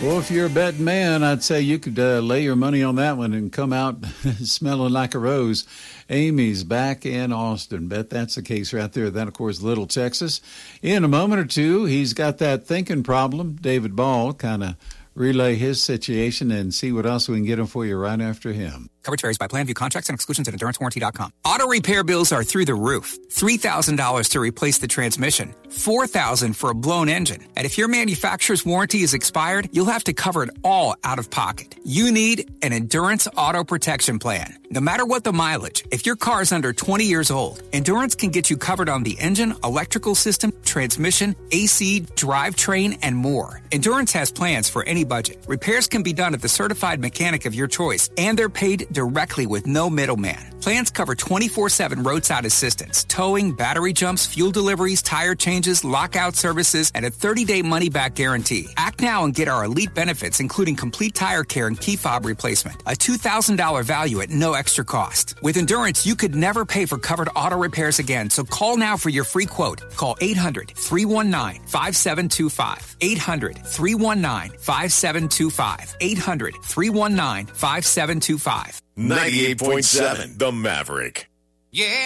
Well, if you're a betting man, I'd say you could lay your money on that one and come out smelling like a rose. Amy's back in Austin. Bet that's the case right there. Then, of course, Little Texas. In a moment or two, he's got that thinking problem. David Ball kind of relay his situation and see what else we can get him for you right after him. Coverage varies by plan. View contracts and exclusions at EnduranceWarranty.com. Auto repair bills are through the roof. $3,000 to replace the transmission. $4,000 for a blown engine. And if your manufacturer's warranty is expired, you'll have to cover it all out of pocket. You need an Endurance Auto Protection Plan. No matter what the mileage, if your car is under 20 years old, Endurance can get you covered on the engine, electrical system, transmission, AC, drivetrain, and more. Endurance has plans for any budget. Repairs can be done at the certified mechanic of your choice, and they're paid directly with no middleman. Plans cover 24/7 roadside assistance, towing, battery jumps, fuel deliveries, tire changes, lockout services, and a 30-day money-back guarantee. Act now and get our elite benefits, including complete tire care and key fob replacement. A $2,000 value at no extra cost. With Endurance, you could never pay for covered auto repairs again, so call now for your free quote. Call 800-319-5725. 800-319-5725. 800-319-5725. 98.7 The Maverick. Yeah.